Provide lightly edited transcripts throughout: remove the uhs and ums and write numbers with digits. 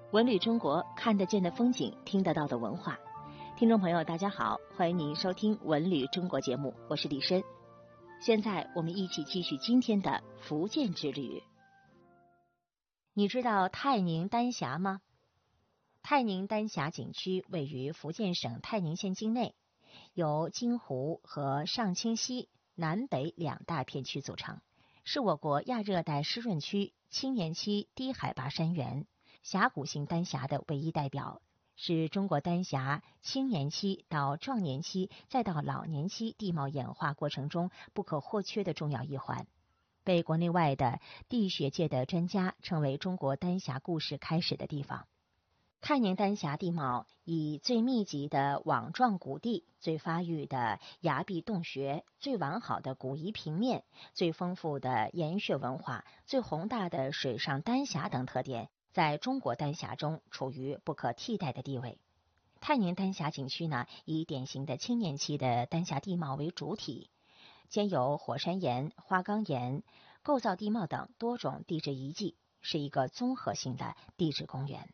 文旅中国，看得见的风景，听得到的文化。听众朋友，大家好，欢迎您收听文旅中国节目，我是李申。现在我们一起继续今天的福建之旅。你知道泰宁丹霞吗？泰宁丹霞景区位于福建省泰宁县境内，由金湖和上清溪南北两大片区组成，是我国亚热带湿润区青年期低海拔山原峡谷性丹霞的唯一代表，是中国丹霞青年期到壮年期再到老年期地貌演化过程中不可或缺的重要一环，被国内外的地学界的专家称为中国丹霞故事开始的地方。泰宁丹霞地貌以最密集的网状谷地、最发育的崖壁洞穴、最完好的古遗平面、最丰富的岩穴文化、最宏大的水上丹霞等特点，在中国丹霞中处于不可替代的地位。泰宁丹霞景区呢，以典型的青年期的丹霞地貌为主体，兼有火山岩、花岗岩、构造地貌等多种地质遗迹，是一个综合性的地质公园。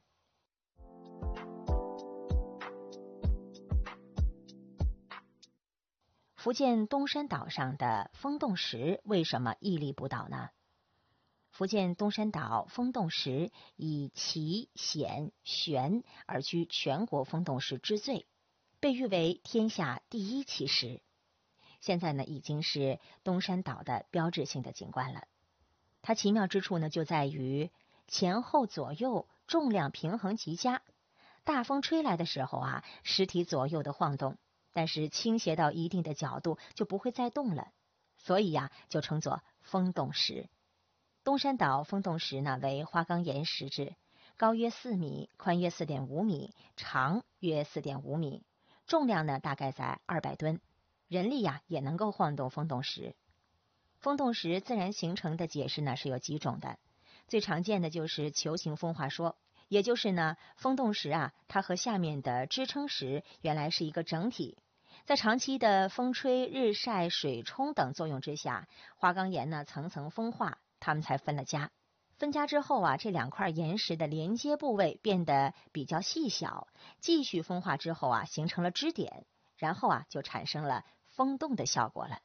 福建东山岛上的风洞石为什么屹立不倒呢？福建东山岛风洞石以奇险玄而居全国风洞石之最，被誉为天下第一奇石。现在呢，已经是东山岛的标志性的景观了。它奇妙之处呢，就在于前后左右重量平衡极佳，大风吹来的时候啊，石体左右的晃动，但是倾斜到一定的角度就不会再动了，所以呀，就称作风洞石。东山岛风洞石呢，为花岗岩石质，高约4米，宽约4.5米，长约4.5米，重量呢大概在200吨，人力呀也能够晃动风洞石。风洞石自然形成的解释呢是有几种的，最常见的就是球形风化说，也就是呢风洞石啊，它和下面的支撑石原来是一个整体，在长期的风吹、日晒、水冲等作用之下，花岗岩呢层层风化，它们才分了家。分家之后啊，这两块岩石的连接部位变得比较细小，继续风化之后啊，形成了支点，然后啊就产生了风洞的效果了。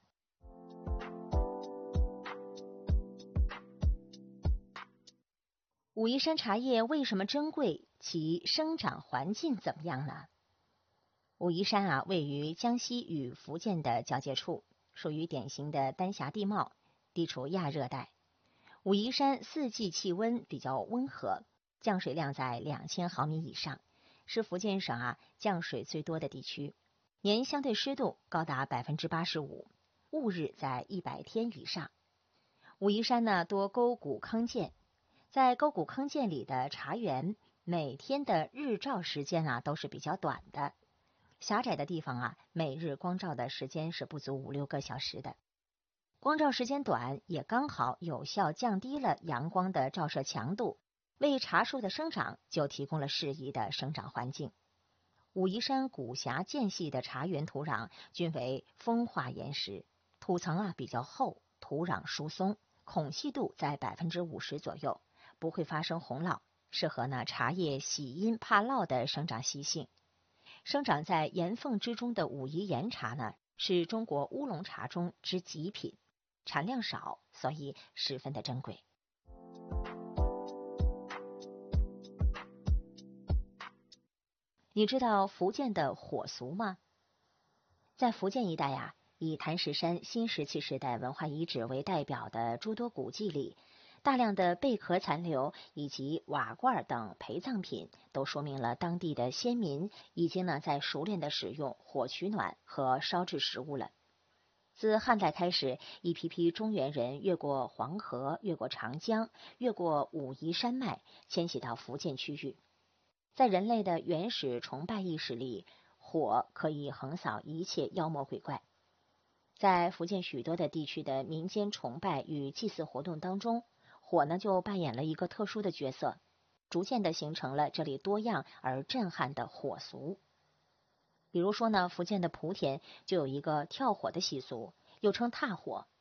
武夷山茶叶为什么珍贵？其生长环境怎么样呢？武夷山啊，位于江西与福建的交界处，属于典型的丹霞地貌，地处亚热带。武夷山四季气温比较温和，降水量在2000毫米以上，是福建省啊降水最多的地区，年相对湿度高达85%，雾日在100天以上。武夷山呢多沟谷坑涧，在沟谷坑涧里的茶园，每天的日照时间啊都是比较短的，狭窄的地方啊，每日光照的时间是不足5-6个小时的。光照时间短，也刚好有效降低了阳光的照射强度，为茶树的生长就提供了适宜的生长环境。武夷山谷峡间隙的茶园土壤均为风化岩石，土层啊比较厚，土壤疏松，孔隙度在50%左右，不会发生洪涝，适合呢茶叶喜阴怕涝的生长习性。生长在岩缝之中的武夷岩茶呢，是中国乌龙茶中之极品，产量少，所以十分的珍贵。你知道福建的火俗吗？在福建一带呀，以谭石山新石器时代文化遗址为代表的诸多古迹里，大量的贝壳残留以及瓦罐等陪葬品，都说明了当地的先民已经呢在熟练的使用火取暖和烧制食物了。自汉代开始，一批批中原人越过黄河，越过长江，越过武夷山脉，迁徙到福建区域。在人类的原始崇拜意识里，火可以横扫一切妖魔鬼怪。在福建许多的地区的民间崇拜与祭祀活动当中，火呢就扮演了一个特殊的角色，逐渐的形成了这里多样而震撼的火俗。比如说呢，福建的莆田就有一个跳火的习俗，又称踏火，